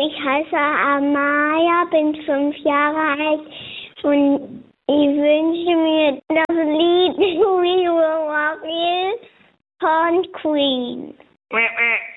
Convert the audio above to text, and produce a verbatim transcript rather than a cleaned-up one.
ich heiße Amaya, bin fünf Jahre alt und ich wünsche mir das Lied We Will Rock You von Queen.